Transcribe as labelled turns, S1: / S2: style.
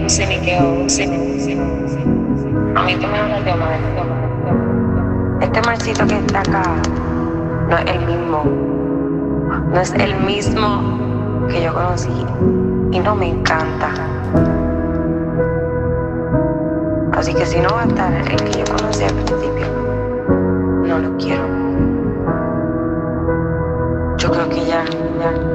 S1: sé ni qué once. A mí tú me hablas de Omar. Este marcito que está acá no es el mismo. No es el mismo que yo conocí. Y no me encanta. Así que si no va a estar el que yo conocí al principio, no lo quiero. Yo creo que ya.